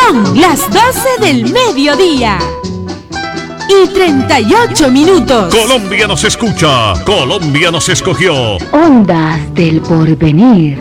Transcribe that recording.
Son las 12 del mediodía y 38 minutos. Colombia nos escucha, Colombia nos escogió. Ondas del Porvenir.